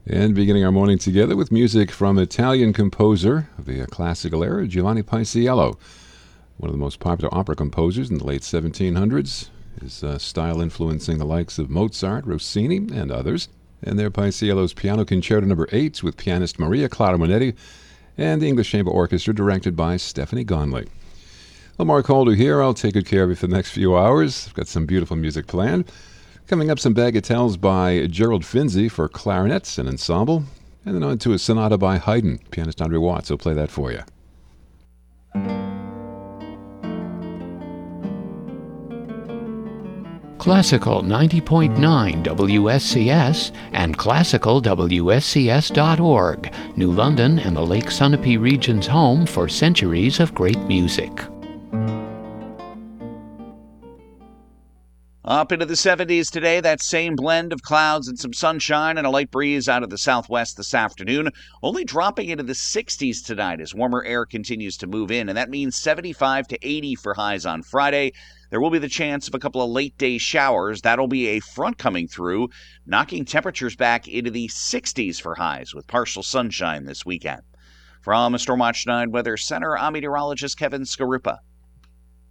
And beginning our morning together with music from Italian composer of the classical era, Giovanni Paisiello, one of the most popular opera composers in the late 1700s. His style influencing the likes of Mozart, Rossini, and others. And there, Paisiello's Piano Concerto No. 8 with pianist Maria Clara Monetti and the English Chamber Orchestra directed by Stephanie Gonley. Well, Mark Holder here. I'll take good care of you for the next few hours. I've got some beautiful music planned. Coming up, some bagatelles by Gerald Finzi for clarinets and ensemble, and then on to a sonata by Haydn. Pianist Andre Watts will play that for you. Classical 90.9 WSCS and classicalwscs.org, New London and the Lake Sunapee region's home for centuries of great music. Up into the 70s today, that same blend of clouds and some sunshine and a light breeze out of the southwest this afternoon, only dropping into the 60s tonight as warmer air continues to move in, and that means 75 to 80 for highs on Friday. There will be the chance of a couple of late-day showers. That'll be a front coming through, knocking temperatures back into the 60s for highs with partial sunshine this weekend. From Storm Watch 9 Weather Center, I'm meteorologist Kevin Skarupa.